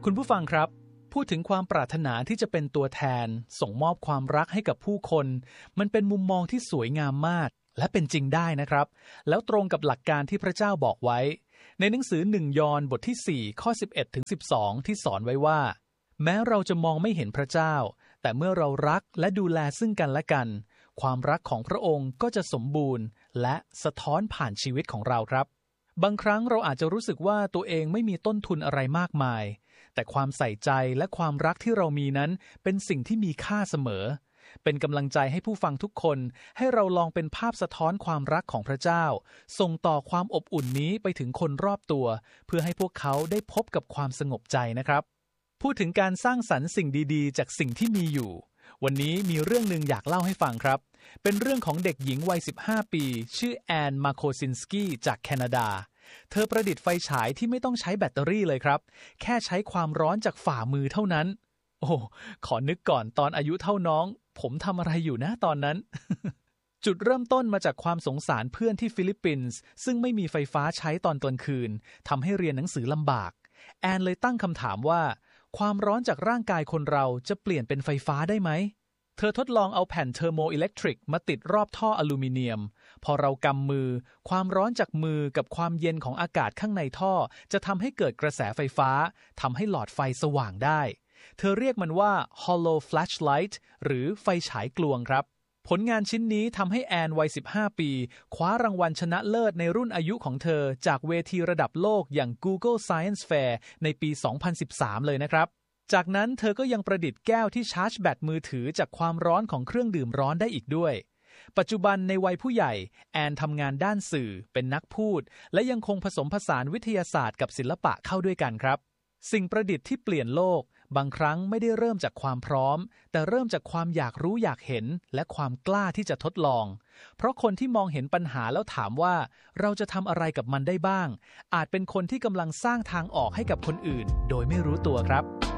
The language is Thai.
คุณผู้ฟังครับพูดถึงความปรารถนาที่จะเป็นตัวแทนส่งมอบความรักให้กับผู้คนมันเป็นมุมมองที่สวยงามมากและเป็นจริงได้นะครับแล้วตรงกับหลักการที่พระเจ้าบอกไว้ในหนังสือ1 ยอห์นบทที่4ข้อ11ถึง12ที่สอนไว้ว่าแม้เราจะมองไม่เห็นพระเจ้าแต่เมื่อเรารักและดูแลซึ่งกันและกันความรักของพระองค์ก็จะสมบูรณ์และสะท้อนผ่านชีวิตของเราครับบางครั้งเราอาจจะรู้สึกว่าตัวเองไม่มีต้นทุนอะไรมากมายแต่ความใส่ใจและความรักที่เรามีนั้นเป็นสิ่งที่มีค่าเสมอเป็นกำลังใจให้ผู้ฟังทุกคนให้เราลองเป็นภาพสะท้อนความรักของพระเจ้าส่งต่อความอบอุ่นนี้ไปถึงคนรอบตัวเพื่อให้พวกเขาได้พบกับความสงบใจนะครับพูดถึงการสร้างสรรค์สิ่งดีๆจากสิ่งที่มีอยู่วันนี้มีเรื่องนึงอยากเล่าให้ฟังครับเป็นเรื่องของเด็กหญิงวัย15 ปีชื่อแอนมาโคซินสกี้จากแคนาดาเธอประดิษฐ์ไฟฉายที่ไม่ต้องใช้แบตเตอรี่เลยครับแค่ใช้ความร้อนจากฝ่ามือเท่านั้นโอ้ขอนึกก่อนตอนอายุเท่าน้องผมทำอะไรอยู่นะตอนนั้น จุดเริ่มต้นมาจากความสงสารเพื่อนที่ฟิลิปปินส์ซึ่งไม่มีไฟฟ้าใช้ตอนกลางคืนทำให้เรียนหนังสือลำบากแอนเลยตั้งคำถามว่าความร้อนจากร่างกายคนเราจะเปลี่ยนเป็นไฟฟ้าได้ไหมเธอทดลองเอาแผ่นเทอร์โมอิเล็กทริกมาติดรอบท่ออลูมิเนียมพอเรากำมือความร้อนจากมือกับความเย็นของอากาศข้างในท่อจะทำให้เกิดกระแสไฟฟ้าทำให้หลอดไฟสว่างได้เธอเรียกมันว่า hollow flashlight หรือไฟฉายกลวงครับผลงานชิ้นนี้ทำให้แอนวัย15 ปีคว้ารางวัลชนะเลิศในรุ่นอายุของเธอจากเวทีระดับโลกอย่าง Google Science Fair ในปี 2013 เลยนะครับจากนั้นเธอก็ยังประดิษฐ์แก้วที่ชาร์จแบตมือถือจากความร้อนของเครื่องดื่มร้อนได้อีกด้วยปัจจุบันในวัยผู้ใหญ่แอนทำงานด้านสื่อเป็นนักพูดและยังคงผสมผสานวิทยาศาสตร์กับศิลปะเข้าด้วยกันครับสิ่งประดิษฐ์ที่เปลี่ยนโลกบางครั้งไม่ได้เริ่มจากความพร้อมแต่เริ่มจากความอยากรู้อยากเห็นและความกล้าที่จะทดลองเพราะคนที่มองเห็นปัญหาแล้วถามว่าเราจะทำอะไรกับมันได้บ้างอาจเป็นคนที่กำลังสร้างทางออกให้กับคนอื่นโดยไม่รู้ตัวครับ